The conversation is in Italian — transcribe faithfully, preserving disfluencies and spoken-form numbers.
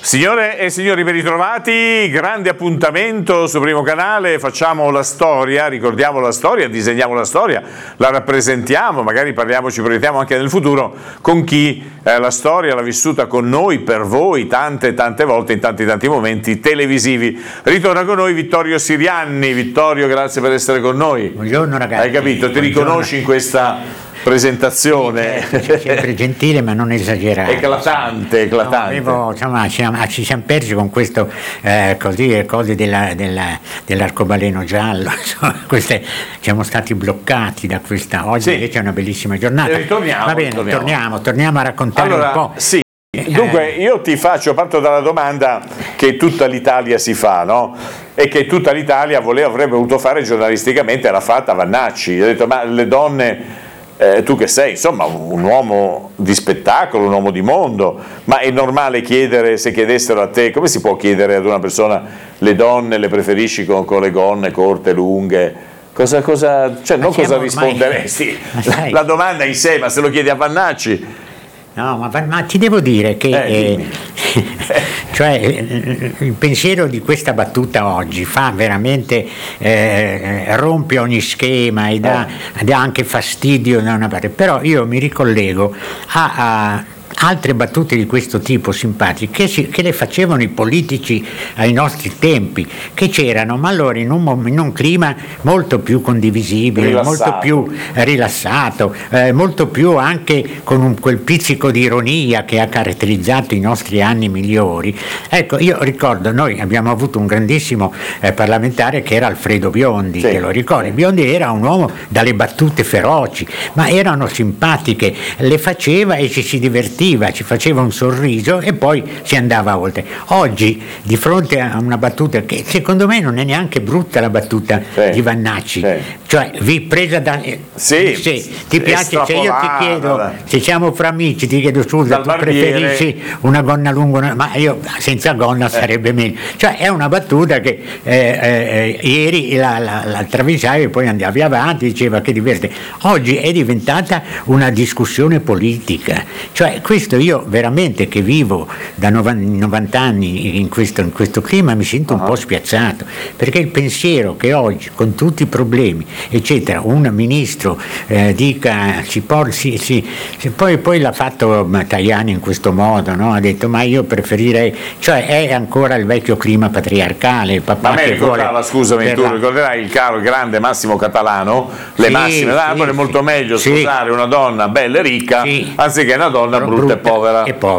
Signore e signori, ben ritrovati, grande appuntamento su Primo Canale, facciamo la storia, ricordiamo la storia, disegniamo la storia, la rappresentiamo, magari parliamo, ci proiettiamo anche nel futuro con chi eh, la storia l'ha vissuta con noi, per voi, tante tante volte, in tanti tanti momenti televisivi. Ritorna con noi Vittorio Sirianni. Vittorio, grazie per essere con noi. Buongiorno ragazzi. Hai capito, ti Buongiorno. Riconosci in questa presentazione? Sì, certo, sempre gentile ma non esagerato. Eclatante, eclatante. No, avevo, insomma, ci, ci siamo persi con questo eh, così, cose della, della, dell'arcobaleno giallo, insomma, queste, siamo stati bloccati da questa. Oggi sì. Invece è una bellissima giornata. Ritorniamo, Va bene, ritorniamo. Torniamo, torniamo a raccontare allora, un po'. Sì. Dunque io ti faccio, parto dalla domanda che tutta l'Italia si fa, no? E che tutta l'Italia voleva, avrebbe voluto fare giornalisticamente, era fatta Vannacci. Ha detto, ma le donne... Eh, tu che sei insomma un uomo di spettacolo, un uomo di mondo, ma è normale chiedere, se chiedessero a te, come si può chiedere ad una persona le donne le preferisci con, con le gonne corte, lunghe? Cosa, cosa, cioè non cosa risponderesti? La, la domanda in sé, ma se lo chiedi a Vannacci... No, ma, ma ti devo dire che eh, eh, cioè, il pensiero di questa battuta oggi fa veramente eh, rompe ogni schema e dà, eh. dà anche fastidio da una parte, però io mi ricollego a, a altre battute di questo tipo simpatiche che, si, che le facevano i politici ai nostri tempi, che c'erano, ma allora in un, in un clima molto più condivisibile, rilassato. molto più rilassato, eh, molto più anche con un, quel pizzico di ironia che ha caratterizzato i nostri anni migliori. Ecco, io ricordo, noi abbiamo avuto un grandissimo eh, parlamentare che era Alfredo Biondi, sì. Che lo ricordi? Biondi era un uomo dalle battute feroci, ma erano simpatiche, le faceva e ci si divertiva, ci faceva un sorriso e poi si andava oltre. Oggi, di fronte a una battuta che secondo me non è neanche brutta, la battuta sì, di Vannacci, sì. Cioè vi presa da sì, sì, ti piace, se io ti chiedo, se siamo fra amici, ti chiedo scusa, tu preferisci una gonna lunga, ma io senza gonna eh. sarebbe meglio. Cioè è una battuta che eh, eh, ieri la, la, la travisavi e poi andavi avanti, diceva che diverte. Oggi è diventata una discussione politica, cioè questo io veramente che vivo da novanta anni in questo, in questo clima mi sento un uh-huh. po' spiazzato, perché il pensiero che oggi con tutti i problemi eccetera un ministro eh, dica si porsi, si, si, poi, poi l'ha fatto Tajani in questo modo, no? Ha detto ma io preferirei, cioè è ancora il vecchio clima patriarcale, il papà ma me che ricordava, vuole scusami, tu la... ricorderai il caro grande Massimo Catalano, le sì, massime sì, è molto sì, meglio sì. sposare una donna bella e ricca sì. anziché una donna brutta, brutta e povera. E povera.